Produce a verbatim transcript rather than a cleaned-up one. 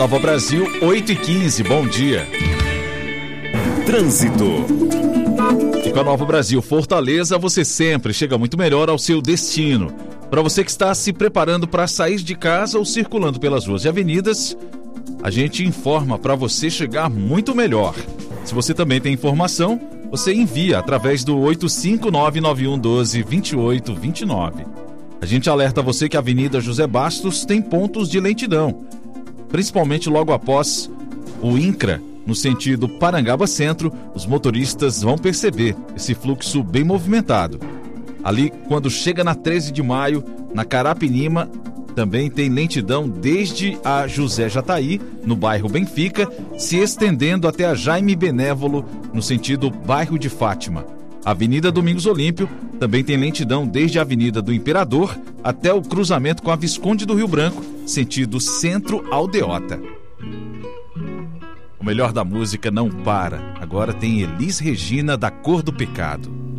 Nova Brasil, oito e quinze, bom dia. Trânsito. E com a Nova Brasil Fortaleza, você sempre chega muito melhor ao seu destino. Para você que está se preparando para sair de casa ou circulando pelas ruas e avenidas, a gente informa para você chegar muito melhor. Se você também tem informação, você envia através do oito cinco nove nove um um dois dois oito dois nove. A gente alerta você que a Avenida José Bastos tem pontos de lentidão, principalmente logo após o INCRA, no sentido Parangaba Centro. Os motoristas vão perceber esse fluxo bem movimentado. Ali, quando chega na treze de maio, na Carapinima, também tem lentidão desde a José Jataí, no bairro Benfica, se estendendo até a Jaime Benévolo, no sentido bairro de Fátima. Avenida Domingos Olímpio também tem lentidão desde a Avenida do Imperador até o cruzamento com a Visconde do Rio Branco, sentido Centro-Aldeota. O melhor da música não para. Agora tem Elis Regina, da Cor do Pecado.